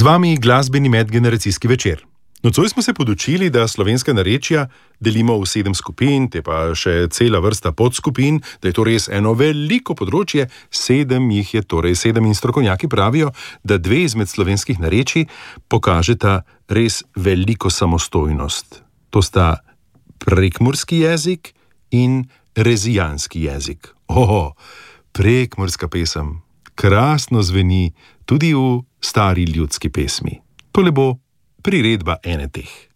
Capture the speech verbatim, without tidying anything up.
Z vami glasbeni medgeneracijski večer. Nocoj smo se podučili, da slovenska narečja delimo v sedem skupin, te pa še cela vrsta podskupin, da je to res eno veliko področje, sedem jih je torej sedem in strokovnjaki pravijo, da dve izmed slovenskih narečij pokažeta res veliko samostojnost. To sta prekmurski jezik in rezijanski jezik. Oho, prekmurska pesem krasno zveni tudi v stari ljudski pesmi. Tole bo priredba ene teh.